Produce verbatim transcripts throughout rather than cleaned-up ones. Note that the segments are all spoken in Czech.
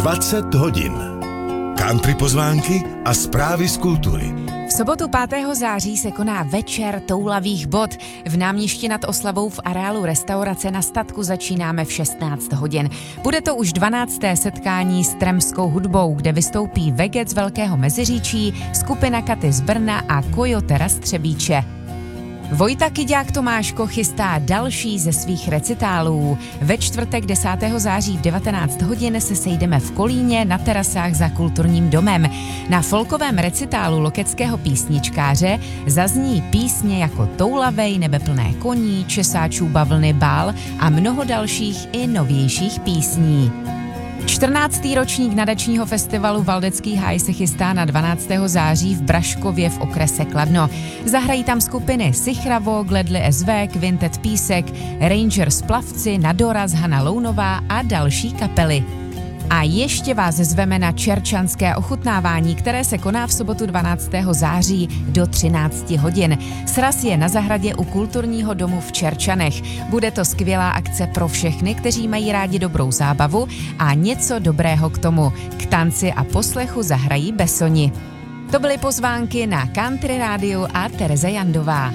dvacet hodin. Country pozvánky a zprávy z kultury. V sobotu pátého září se koná večer toulavých bod. V náměstí nad Oslavou v areálu restaurace Na statku začínáme v šestnáct hodin. Bude to už dvanácté setkání s tremskou hudbou, kde vystoupí Vegec z Velkého Meziříčí, skupina Katy z Brna a Kojotera z Třebíče. Vojta Kyďák Tomáško chystá další ze svých recitálů. Ve čtvrtek desátého září v devatenáct hodin se sejdeme v Kolíně na terasách za Kulturním domem. Na folkovém recitálu lokeckého písničkáře zazní písně jako Toulavej, Nebeplné koní, Česáčů bavlny bál a mnoho dalších i novějších písní. čtrnáctý ročník nadačního festivalu Valdecký háj se chystá na dvanáctého září v Braškově v okrese Kladno. Zahrají tam skupiny Sichravo, Gledli es vé, Kvintet Písek, Rangers Plavci, Nadoraz, Hana Lounová a další kapely. A ještě vás zveme na čerčanské ochutnávání, které se koná v sobotu dvanáctého září do třináct hodin. Sraz je na zahradě u Kulturního domu v Čerčanech. Bude to skvělá akce pro všechny, kteří mají rádi dobrou zábavu a něco dobrého k tomu. K tanci a poslechu zahrají Besoni. To byly pozvánky na Country Rádiu a Tereza Jandová.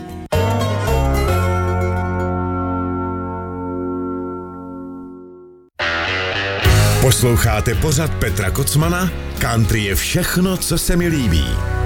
Posloucháte pořad Petra Kocmana? Country je všechno, co se mi líbí.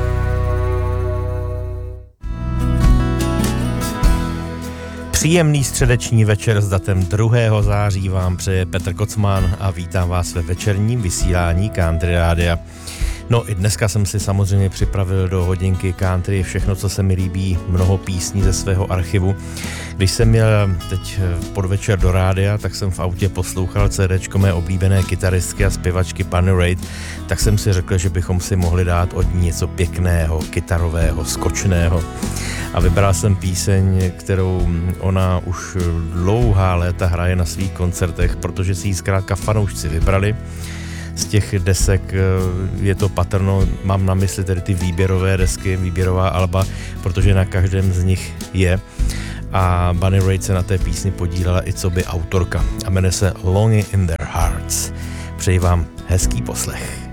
Příjemný středeční večer s datem druhého září vám přeje Petr Kocman a vítám vás ve večerním vysílání Country Rádia. No i dneska jsem si samozřejmě připravil do hodinky country všechno, co se mi líbí, mnoho písní ze svého archivu. Když jsem měl teď podvečer do rádia, tak jsem v autě poslouchal CDčko mé oblíbené kytaristky a zpěvačky Panny Rate, tak jsem si řekl, že bychom si mohli dát od ní něco pěkného, kytarového, skočného. A vybral jsem píseň, kterou ona už dlouhá léta hraje na svých koncertech, protože si ji zkrátka fanoušci vybrali. Z těch desek je to patrno, mám na mysli tedy ty výběrové desky, výběrová alba, protože na každém z nich je. A Bunny Raitt se na té písni podílela i coby autorka a jmenuje se Longing in Their Hearts. Přeji vám hezký poslech.